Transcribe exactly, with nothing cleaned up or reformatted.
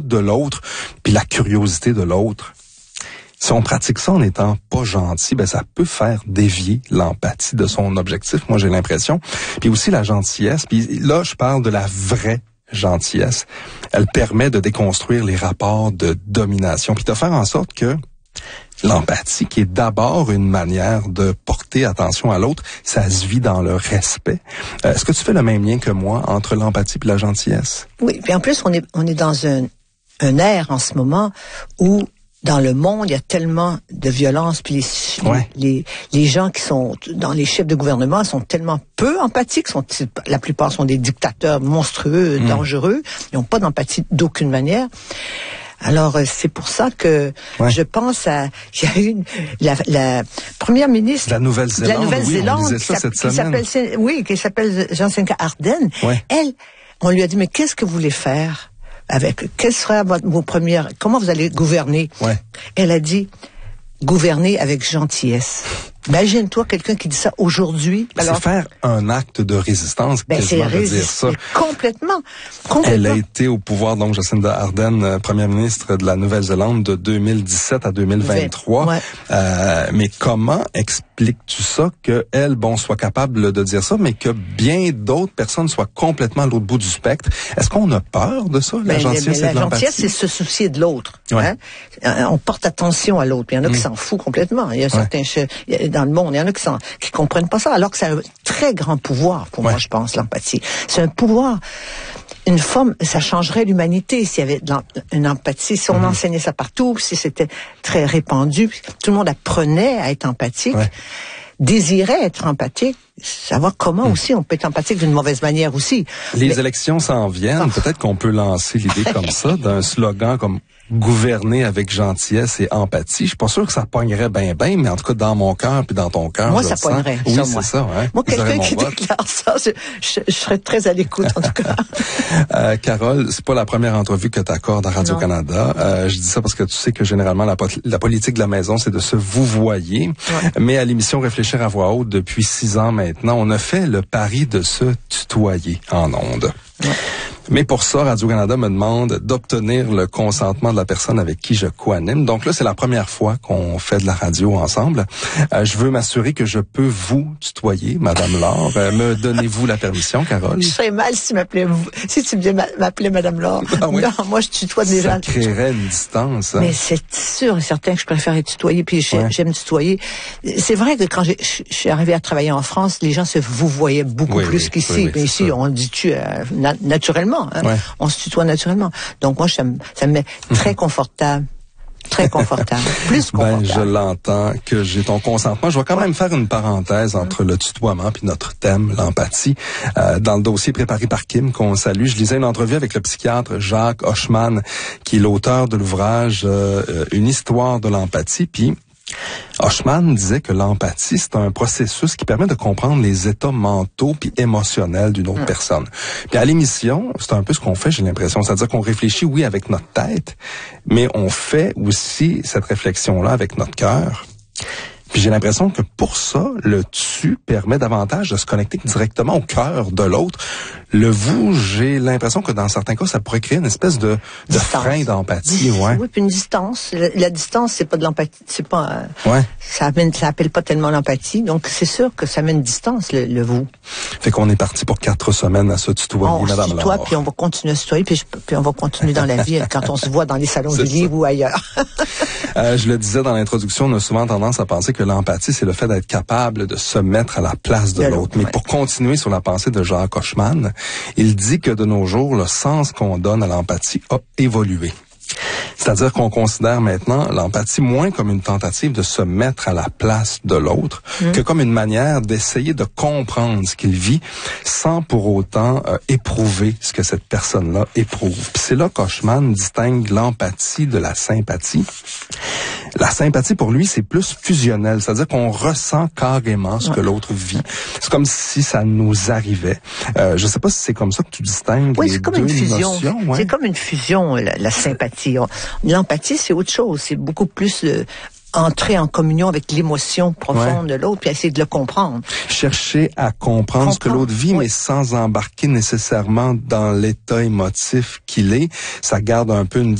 de l'autre, puis la curiosité de l'autre. Si on pratique ça en étant pas gentil, ben ça peut faire dévier l'empathie de son objectif. Moi, j'ai l'impression. Puis aussi la gentillesse. Puis là, je parle de la vraie gentillesse. Elle permet de déconstruire les rapports de domination, puis de faire en sorte que l'empathie, qui est d'abord une manière de porter attention à l'autre, ça se vit dans le respect. Euh, est-ce que tu fais le même lien que moi entre l'empathie et la gentillesse? Oui, puis en plus, on est on est dans un un ère en ce moment où dans le monde, il y a tellement de violence, puis les, ouais. les, les gens qui sont dans les chefs de gouvernement sont tellement peu empathiques, sont, la plupart sont des dictateurs monstrueux, mmh. dangereux, ils n'ont pas d'empathie d'aucune manière. Alors, c'est pour ça que ouais. je pense à... Il y a une... La, la première ministre... La Nouvelle-Zélande, la Nouvelle-Zélande oui, on disait ça cette semaine. S'appelle, oui, qui s'appelle Jacinda Ardern. Ouais. Elle, on lui a dit, mais qu'est-ce que vous voulez faire avec, quelles seraient vos premières, comment vous allez gouverner? Ouais. Elle a dit, gouverner avec gentillesse. Imagine-toi quelqu'un qui dit ça aujourd'hui. Ben alors, c'est faire un acte de résistance, ben quasiment c'est de dire ça. Complètement, complètement. Elle a été au pouvoir, donc Jacinda Ardern, euh, première ministre de la Nouvelle-Zélande de deux mille dix-sept à deux mille vingt-trois. Ouais. Euh, mais comment expliques-tu ça que elle, bon, soit capable de dire ça, mais que bien d'autres personnes soient complètement à l'autre bout du spectre? Est-ce qu'on a peur de ça, la ben, gentillesse et la de l'empathie? La gentillesse, c'est se soucier de l'autre. Ouais. Hein? On porte attention à l'autre. Il y en a mmh. qui s'en foutent complètement. Il y a certains ouais. chefs, dans le monde, il y en a qui sont, qui comprennent pas ça, alors que c'est un très grand pouvoir pour ouais. moi, je pense, l'empathie. C'est un pouvoir, une forme, ça changerait l'humanité s'il y avait de une empathie, si on mm-hmm. enseignait ça partout, si c'était très répandu, tout le monde apprenait à être empathique, ouais. désirait être empathique, savoir comment mm. aussi on peut être empathique d'une mauvaise manière aussi. Les Mais... élections s'en viennent, oh. peut-être qu'on peut lancer l'idée comme ça, d'un slogan comme gouverner avec gentillesse et empathie. Je suis pas sûr que ça pognerait bien, bien, mais en tout cas, dans mon cœur puis dans ton cœur, moi, je ça pognerait. Oui, ça, c'est moi. ça. Hein? Moi, quelqu'un qui vote. déclare ça, je, je, je serais très à l'écoute, en tout cas. euh, Carole, c'est pas la première entrevue que tu accordes à Radio-Canada. Euh, je dis ça parce que tu sais que généralement, la, la politique de la maison, c'est de se vouvoyer. Ouais. Mais à l'émission Réfléchir à voix haute, depuis six ans maintenant, on a fait le pari de se tutoyer en ondes. Ouais. Mais pour ça, Radio-Canada me demande d'obtenir le consentement de la personne avec qui je co-anime. Donc là, c'est la première fois qu'on fait de la radio ensemble. Euh, je veux m'assurer que je peux vous tutoyer, Madame Laure. Euh, me donnez-vous la permission, Carole? Je serais mal si tu m'appelais, si tu m'appelais Madame Laure. Ah oui? Non, moi, je tutoie des gens. Ça créerait une distance. Hein? Mais c'est sûr et certain que je préfère tutoyer, puis j'aime, ouais. j'aime tutoyer. C'est vrai que quand je suis arrivée à travailler en France, les gens se vous voyaient beaucoup oui, plus oui, qu'ici. Oui, oui, mais ici, ça. on dit tu euh, na- naturellement. Hein? Ouais. On se tutoie naturellement. Donc moi, ça me, ça me met très confortable. Très confortable. Plus confortable. Ben, je l'entends que j'ai ton consentement. Je vais quand même faire une parenthèse entre le tutoiement puis notre thème, l'empathie. Euh, dans le dossier préparé par Kim, qu'on salue, je lisais une entrevue avec le psychiatre Jacques Hochman, qui est l'auteur de l'ouvrage euh, Une histoire de l'empathie. Puis Hochman disait que l'empathie, c'est un processus qui permet de comprendre les états mentaux puis émotionnels d'une autre mmh. personne. Puis à l'émission, c'est un peu ce qu'on fait, j'ai l'impression. C'est-à-dire qu'on réfléchit, oui, avec notre tête, mais on fait aussi cette réflexion-là avec notre cœur. Puis j'ai l'impression que pour ça, le tu permet davantage de se connecter directement au cœur de l'autre. Le vous, j'ai l'impression que dans certains cas, ça pourrait créer une espèce de, de frein d'empathie. Ouais. Oui, puis une distance. La, la distance, c'est pas de l'empathie. C'est pas. Euh, ouais. Ça amène, ça appelle pas tellement l'empathie. Donc c'est sûr que ça met une distance, le, le vous. Fait qu'on est parti pour quatre semaines à se tutoyer, on Madame se tutoie, Laure. Puis on va continuer à se tutoyer, puis, je, puis on va continuer dans la vie quand on se voit dans les salons du livre ou ailleurs. euh, je le disais dans l'introduction, on a souvent tendance à penser que l'empathie, c'est le fait d'être capable de se mettre à la place de, de l'autre. Mais ouais. pour continuer sur la pensée de Jacques Hochman, il dit que de nos jours, le sens qu'on donne à l'empathie a évolué. C'est-à-dire qu'on considère maintenant l'empathie moins comme une tentative de se mettre à la place de l'autre mmh. que comme une manière d'essayer de comprendre ce qu'il vit sans pour autant euh, éprouver ce que cette personne-là éprouve. Puis c'est là qu'Hochman distingue l'empathie de la sympathie. La sympathie, pour lui, c'est plus fusionnel, c'est-à-dire qu'on ressent carrément ce ouais. que l'autre vit. C'est comme si ça nous arrivait. Euh, je sais pas si c'est comme ça que tu distingues oui, les c'est comme deux une fusion. notions. Ouais. C'est comme une fusion, la, la sympathie. L'empathie, c'est autre chose. C'est beaucoup plus euh, entrer en communion avec l'émotion profonde ouais. de l'autre, puis essayer de le comprendre. Chercher à comprendre, comprendre. ce que l'autre vit, oui. mais sans embarquer nécessairement dans l'état émotif qu'il est. Ça garde un peu une